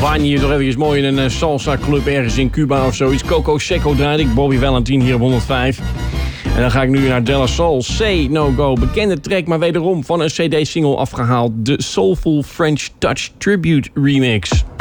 Waan je hier toch eventjes mooi in een salsa club ergens in Cuba of zoiets. Coco Seco draait ik, Bobby Valentin hier op 105. En dan ga ik nu naar De La Soul, Say No Go. Bekende track, maar wederom van een CD-single afgehaald. De Soulful French Touch Tribute Remix.